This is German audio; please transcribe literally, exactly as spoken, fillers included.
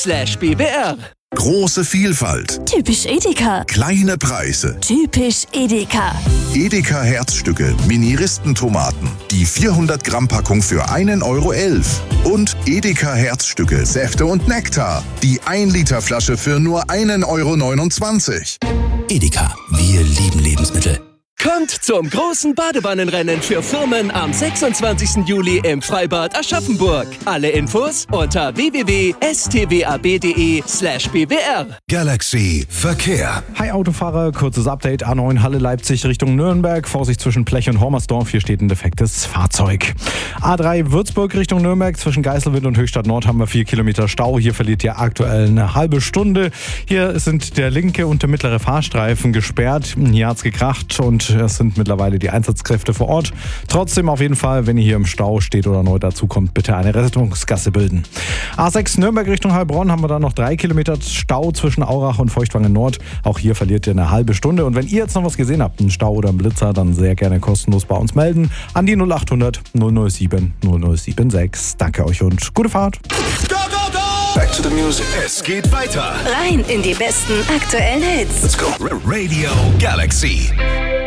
slash B W R. Große Vielfalt. Typisch Edeka. Kleine Preise. Typisch Edeka. Edeka Herzstücke, Mini-Ristentomaten. Die vierhundert Gramm Packung für einen Euro elf. Und Edeka Herzstücke, Säfte und Nektar. Die ein Liter Flasche für nur einen Euro neunundzwanzig. Edeka, wir lieben Lebensmittel. Kommt zum großen Badewannenrennen für Firmen am sechsundzwanzigsten Juli im Freibad Aschaffenburg. Alle Infos unter w w w punkt s t w a b punkt d e slash b w r. Galaxy Verkehr. Hi Autofahrer, kurzes Update. A neun Halle Leipzig Richtung Nürnberg. Vorsicht zwischen Plech und Hormersdorf. Hier steht ein defektes Fahrzeug. A drei Würzburg Richtung Nürnberg. Zwischen Geiselwind und Höchstadt Nord haben wir vier Kilometer Stau. Hier verliert ihr aktuell eine halbe Stunde. Hier sind der linke und der mittlere Fahrstreifen gesperrt. Hier hat's gekracht und es sind mittlerweile die Einsatzkräfte vor Ort. Trotzdem auf jeden Fall, wenn ihr hier im Stau steht oder neu dazukommt, bitte eine Rettungsgasse bilden. A sechs Nürnberg Richtung Heilbronn haben wir da noch drei Kilometer Stau zwischen Aurach und Feuchtwangen Nord. Auch hier verliert ihr eine halbe Stunde. Und wenn ihr jetzt noch was gesehen habt, einen Stau oder einen Blitzer, dann sehr gerne kostenlos bei uns melden. An die null acht hundert null null sieben null null sieben sechs. Danke euch und gute Fahrt. Go, go, go! Back to the music. Es geht weiter. Rein in die besten aktuellen Hits. Let's go. Radio Galaxy.